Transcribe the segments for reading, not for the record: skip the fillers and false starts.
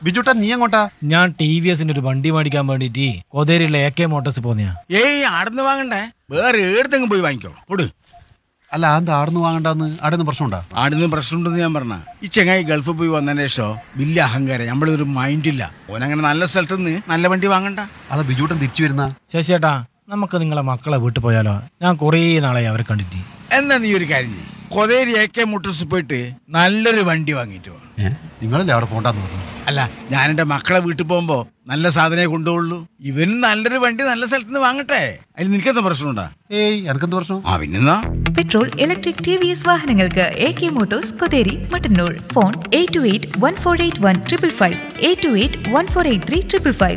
ബിജുട്ടാ നീ എങ്ങോട്ടാ? ഞാൻ TVS ഒരു വണ്ടി മേടിക്കാൻ വേണ്ടിട്ട് കോതേരിയിലെ AK മോട്ടോഴ്സ് പോന്നെയാ. ഏയ് ആടുന്ന് വാങ്ങണ്ടേ, വേറെ ഏടത്തെങ്കിലും പോയി വാങ്ങിക്കോ. പൊട്. അല്ല എന്താ ആടുന്ന് വാങ്ങണ്ടെന്ന്? ആടുന്ന് പ്രശ്നമുണ്ടാ? ആടുന്ന് പ്രശ്നമുണ്ടെന്ന് ഞാൻ പറഞ്ഞ ഈ ചെങ്ങായി ഗൾഫിൽ പോയി വന്നതിന് ശേഷം വലിയ അഹങ്കാരം, നമ്മളൊരു മൈൻഡില്ല. ഓനങ്ങനെ നല്ല സ്ഥലത്ത് നിന്ന് നല്ല വണ്ടി വാങ്ങണ്ട. അതാ ബിജുട്ടൻ തിരിച്ചു വരുന്ന. ശശിയേട്ടാ, നമുക്ക് നിങ്ങളെ മക്കളെ വീട്ടിൽ പോയാലോ? ഞാൻ കുറേ നാളായി അവരെ കണ്ടിട്ട്. എന്നാ നീ ഒരു കാര്യം ചെയ്യ്, കൊതേരി AK മോട്ടോഴ്സ് പോയിട്ട് നല്ലൊരു വണ്ടി വാങ്ങിയിട്ട് വാ. നിങ്ങളല്ലേ അവിടെ പോണ്ടെന്ന് പറഞ്ഞു? അല്ല, ഞാൻ എൻ്റെ മക്കളെ വീട്ടിൽ പോകുമ്പോ നല്ല സാധനമേ കൊണ്ടുപോകുള്ളൂ. ഇവന് നല്ലൊരു വണ്ടി നല്ല സ്ഥലത്ത് നിന്ന് വാങ്ങട്ടെ. അതിൽ നിനക്കെന്താ പ്രശ്നമുണ്ടാ? ഏയ് എനക്കെന്ത് പ്രശ്നം? പിന്നെന്നാ പെട്രോൾ, ഇലക്ട്രിക്, TVS വാഹനങ്ങൾക്ക് AK Motors Kotheri Mattannur. Phone 8281481555, 8281483555,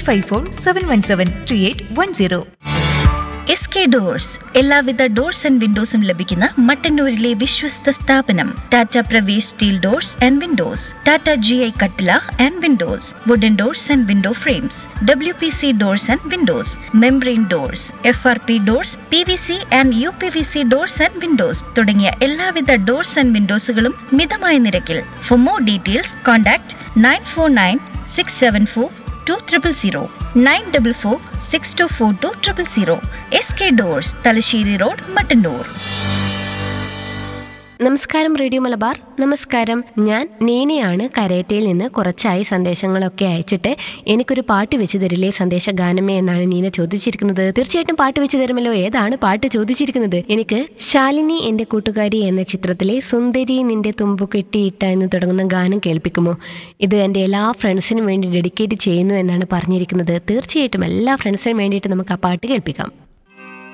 8547173810. SK doors എല്ലാവിധ ഡോർസ് ആൻഡ് വിൻഡോസും ലഭിക്കുന്ന മട്ടന്നൂരിലെ വിശ്വസ്ത സ്ഥാപനം. Tata Pravesh steel doors and Windows, Tata GI കട്ടില and Windows, wooden doors and window frames, WPC doors and Windows, membrane doors, FRP doors, PVC and UPVC doors and Windows തുടങ്ങിയ എല്ലാവിധ doors and വിൻഡോസുകളും മിതമായ നിരക്കിൽ. For more details contact 9496742000, 9446242000. SK doors, Thalassery road, Mattannur. നമസ്കാരം radio Malabar. നമസ്കാരം, ഞാൻ നീനയാണ്. കരേറ്റയിൽ നിന്ന് കുറച്ചായി സന്ദേശങ്ങളൊക്കെ അയച്ചിട്ട് എനിക്കൊരു പാട്ട് വെച്ച് തരില്ലേ സന്ദേശ ഗാനമേ എന്നാണ് നീന ചോദിച്ചിരിക്കുന്നത്. തീർച്ചയായിട്ടും പാട്ട് വെച്ച് തരുമല്ലോ. ഏതാണ് പാട്ട് ചോദിച്ചിരിക്കുന്നത്? എനിക്ക് ശാലിനി എൻ്റെ കൂട്ടുകാരി എന്ന ചിത്രത്തിലെ സുന്ദരി നിന്റെ തുമ്പു കെട്ടിയിട്ട എന്ന് തുടങ്ങുന്ന ഗാനം കേൾപ്പിക്കുമോ? ഇത് എൻ്റെ എല്ലാ ഫ്രണ്ട്സിനും വേണ്ടി ഡെഡിക്കേറ്റ് ചെയ്യുന്നു എന്നാണ് പറഞ്ഞിരിക്കുന്നത്. തീർച്ചയായിട്ടും എല്ലാ ഫ്രണ്ട്സിനും വേണ്ടിയിട്ട് നമുക്ക് ആ പാട്ട് കേൾപ്പിക്കാം.